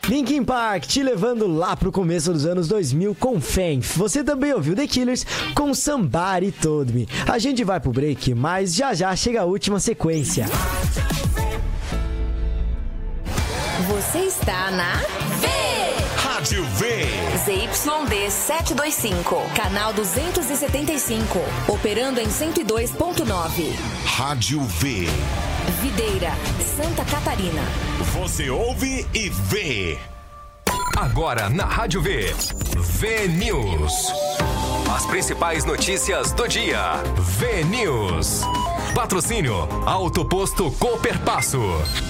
Linkin Park te levando lá pro começo dos anos 2000 com Faith. Você também ouviu The Killers com Somebody Told Me. A gente vai pro break, mas já chega a última sequência. Você está na Rádio V. ZYD 725, canal 275, operando em 102.9. Rádio V. Videira, Santa Catarina. Você ouve e vê. Agora na Rádio V. V News. As principais notícias do dia. V News. Patrocínio Autoposto Cooperpasso.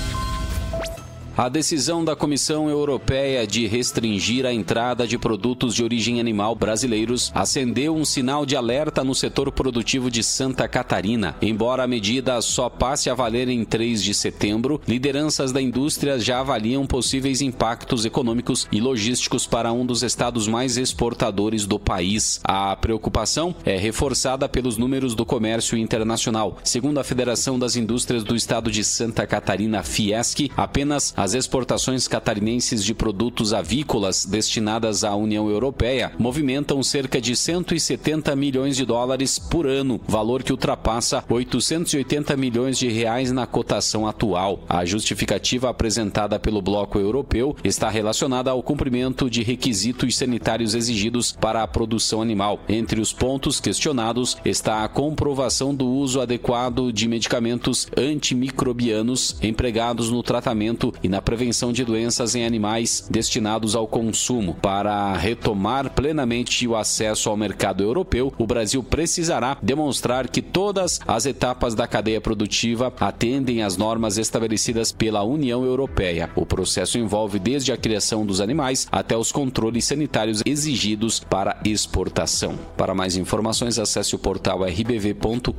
A decisão da Comissão Europeia de restringir a entrada de produtos de origem animal brasileiros acendeu um sinal de alerta no setor produtivo de Santa Catarina. Embora a medida só passe a valer em 3 de setembro, lideranças da indústria já avaliam possíveis impactos econômicos e logísticos para um dos estados mais exportadores do país. A preocupação é reforçada pelos números do comércio internacional. Segundo a Federação das Indústrias do Estado de Santa Catarina, Fiesc, apenas as exportações catarinenses de produtos avícolas destinadas à União Europeia movimentam cerca de 170 milhões de dólares por ano, valor que ultrapassa 880 milhões de reais na cotação atual. A justificativa apresentada pelo bloco europeu está relacionada ao cumprimento de requisitos sanitários exigidos para a produção animal. Entre os pontos questionados está a comprovação do uso adequado de medicamentos antimicrobianos empregados no tratamento e na prevenção de doenças em animais destinados ao consumo. Para retomar plenamente o acesso ao mercado europeu, o Brasil precisará demonstrar que todas as etapas da cadeia produtiva atendem às normas estabelecidas pela União Europeia. O processo envolve desde a criação dos animais até os controles sanitários exigidos para exportação. Para mais informações, acesse o portal rbv.com.br.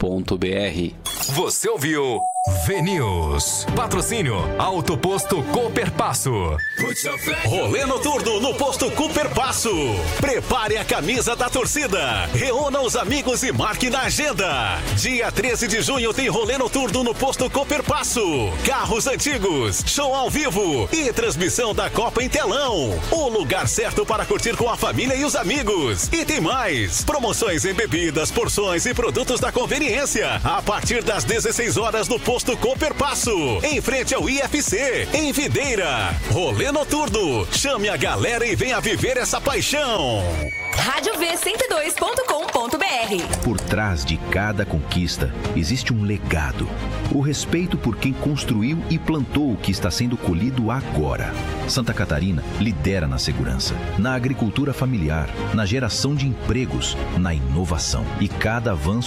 Você ouviu V News. Patrocínio Autoposto Cooperpasso. Rolê noturno no Posto Cooperpasso. Prepare a camisa da torcida. Reúna os amigos e marque na agenda. Dia 13 de junho tem rolê noturno no Posto Cooperpasso. Carros antigos, show ao vivo e transmissão da Copa em telão. O lugar certo para curtir com a família e os amigos. E tem mais. Promoções em bebidas, porções e produtos da conveniência. A partir das 16 horas no Posto Cooperpasso, em frente ao IFC, em Videira. Rolê noturno. Chame a galera e venha viver essa paixão. Rádio V 102.com.br. Por trás de cada conquista existe um legado. O respeito por quem construiu e plantou o que está sendo colhido agora. Santa Catarina lidera na segurança, na agricultura familiar, na geração de empregos, na inovação. E cada avanço